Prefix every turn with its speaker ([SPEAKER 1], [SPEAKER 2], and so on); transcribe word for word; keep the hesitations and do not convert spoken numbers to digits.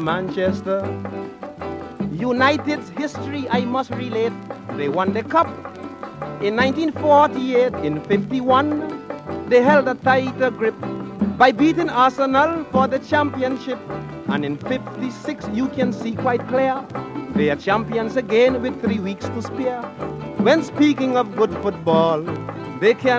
[SPEAKER 1] Manchester. United's history I must relate. They won the cup in nineteen forty-eight. In fifty-one, they held a tighter grip by beating Arsenal for the championship. And in fifty-six, you can see quite clear, they are champions again with three weeks to spare. When speaking of good football, they can